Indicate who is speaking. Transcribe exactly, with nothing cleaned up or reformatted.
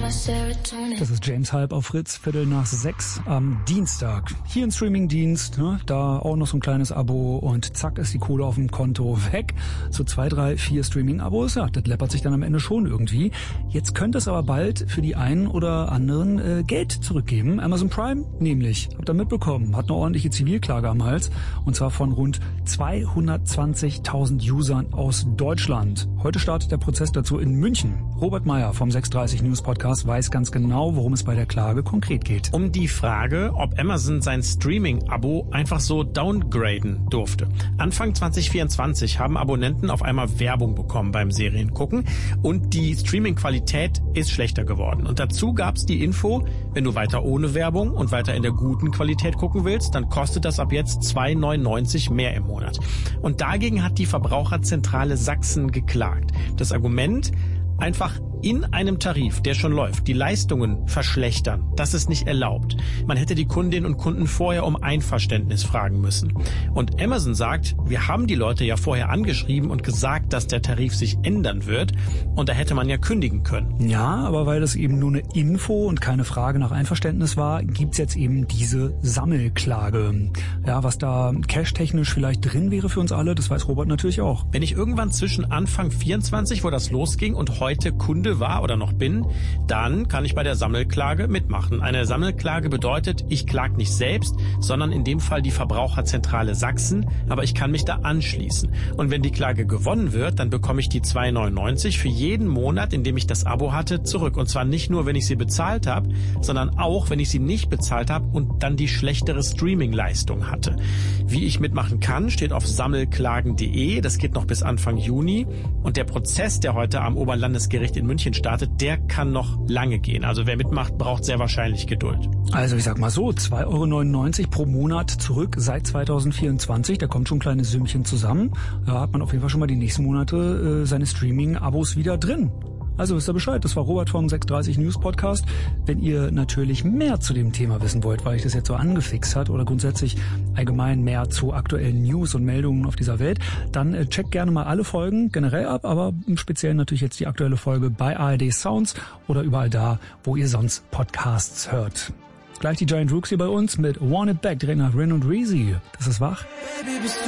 Speaker 1: Das ist James Hype auf Fritz, Viertel nach sechs am Dienstag. Hier ein Streamingdienst, ne, da auch noch so ein kleines Abo und zack ist die Kohle auf dem Konto weg. So zwei, drei, vier Streaming-Abos, ja, das läppert sich dann am Ende schon irgendwie. Jetzt könnte es aber bald für die einen oder anderen äh, Geld zurückgeben. Amazon Prime nämlich, habt ihr mitbekommen, hat eine ordentliche Zivilklage am Hals und zwar von rund zweihundertzwanzigtausend Usern aus Deutschland. Heute startet der Prozess dazu in München. Robert Meyer vom sechs dreißig News Podcast weiß ganz genau, worum es bei der Klage konkret geht.
Speaker 2: Um die Frage, ob Amazon sein Streaming-Abo einfach so downgraden durfte. Anfang zwanzig vierundzwanzig haben Abonnenten auf einmal Werbung bekommen beim Seriengucken und die Streaming-Qualität ist schlechter geworden. Und dazu gab es die Info, wenn du weiter ohne Werbung und weiter in der guten Qualität gucken willst, dann kostet das ab jetzt zwei neunundneunzig mehr im Monat. Und dagegen hat die Verbraucherzentrale Sachsen geklagt. Das Argument: einfach in einem Tarif, der schon läuft, die Leistungen verschlechtern. Das ist nicht erlaubt. Man hätte die Kundinnen und Kunden vorher um Einverständnis fragen müssen. Und Amazon sagt, wir haben die Leute ja vorher angeschrieben und gesagt, dass der Tarif sich ändern wird. Und da hätte man ja kündigen können.
Speaker 1: Ja, aber weil das eben nur eine Info und keine Frage nach Einverständnis war, gibt's jetzt eben diese Sammelklage. Ja, was da cash-technisch vielleicht drin wäre für uns alle, das weiß Robert natürlich auch.
Speaker 2: Wenn ich irgendwann zwischen Anfang vierundzwanzig, wo das losging, und heute Kunde war oder noch bin, dann kann ich bei der Sammelklage mitmachen. Eine Sammelklage bedeutet, ich klage nicht selbst, sondern in dem Fall die Verbraucherzentrale Sachsen, aber ich kann mich da anschließen. Und wenn die Klage gewonnen wird, dann bekomme ich die zwei neunundneunzig für jeden Monat, in dem ich das Abo hatte, zurück. Und zwar nicht nur, wenn ich sie bezahlt habe, sondern auch, wenn ich sie nicht bezahlt habe und dann die schlechtere Streaming-Leistung hatte. Wie ich mitmachen kann, steht auf sammelklagen punkt de. Das geht noch bis Anfang Juni. Und der Prozess, der heute am Oberlandesgericht in München startet, der kann noch lange gehen. Also wer mitmacht, braucht sehr wahrscheinlich Geduld.
Speaker 1: Also ich sag mal so, zwei Euro neunundneunzig pro Monat zurück seit zwanzig vierundzwanzig. Da kommt schon ein kleines Sümmchen zusammen. Da hat man auf jeden Fall schon mal die nächsten Monate äh, seine Streaming-Abos wieder drin. Also wisst ihr Bescheid, das war Robert vom sechs dreißig News Podcast. Wenn ihr natürlich mehr zu dem Thema wissen wollt, weil euch das jetzt so angefixt hat oder grundsätzlich allgemein mehr zu aktuellen News und Meldungen auf dieser Welt, dann äh, checkt gerne mal alle Folgen generell ab, aber im Speziellen natürlich jetzt die aktuelle Folge bei A R D Sounds oder überall da, wo ihr sonst Podcasts hört. Gleich die Giant Rooks hier bei uns mit Want It Back, direkt nach Rin und Reezy. Das ist wach. Baby,